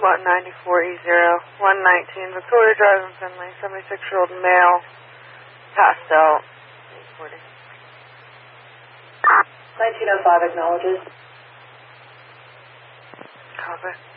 94E0, 119 Victoria Drive in Finley, 76-year-old male, passed out. 840. 1905 acknowledges. Copy.